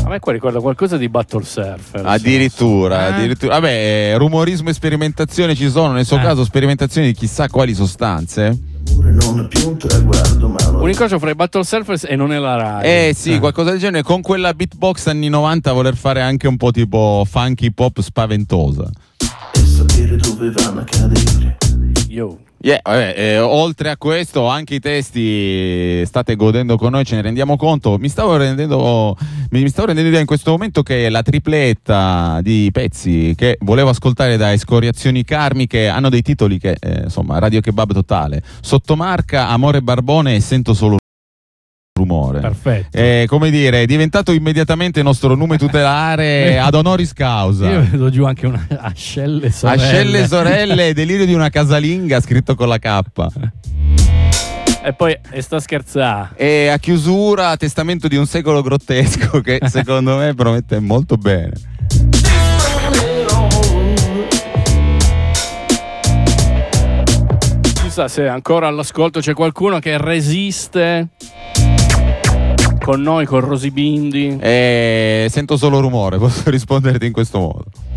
A me qua ricorda qualcosa di Battle Surfer. Addirittura. Vabbè, rumorismo e sperimentazione ci sono, nel suo caso sperimentazioni di chissà quali sostanze. Non è più un traguardo, ma un incrocio fra i Battle Surfers e non è la Rai. Sì, qualcosa del genere, con quella beatbox anni 90 a voler fare anche un po' tipo funky pop spaventosa. E sapere dove vanno a cadere. Yo. Oltre a questo, anche i testi state godendo con noi, ce ne rendiamo conto. Mi stavo rendendo idea in questo momento che la tripletta di pezzi che volevo ascoltare da Escoriazioni Karmiche hanno dei titoli che, insomma, Radio Kebab totale, Sottomarca, Amore Barbone e Sento Solo Rumore. Perfetto. Come dire, è diventato immediatamente nostro nome tutelare ad honoris causa. Io vedo giù anche una Ascelle Sorelle. Ascelle Sorelle, Delirio di una casalinga, scritto con la K. E poi sta scherzando. E a chiusura, Testamento di un secolo grottesco, che secondo me promette molto bene. Chissà se ancora all'ascolto c'è qualcuno che resiste con noi, con Rosy Bindi. Sento solo rumore, posso risponderti in questo modo.